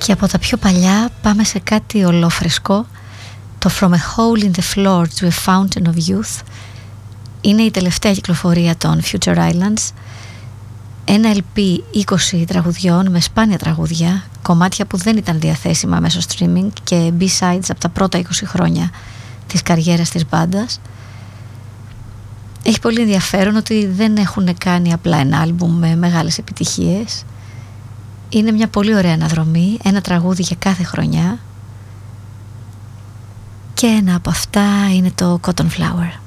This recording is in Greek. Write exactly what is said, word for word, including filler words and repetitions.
Και από τα πιο παλιά πάμε σε κάτι ολόφρεσκο. Το From a Hole in the Floor to a Fountain of Youth είναι η τελευταία κυκλοφορία των Future Islands. Ένα ελ πι είκοσι τραγουδιών με σπάνια τραγούδια, κομμάτια που δεν ήταν διαθέσιμα μέσω streaming και B-sides από τα πρώτα είκοσι χρόνια της καριέρας της μπάντας. Έχει πολύ ενδιαφέρον ότι δεν έχουν κάνει απλά ένα άλμπουμ με μεγάλες επιτυχίες. Είναι μια πολύ ωραία αναδρομή, ένα τραγούδι για κάθε χρονιά, και ένα από αυτά είναι το Cotton Flower.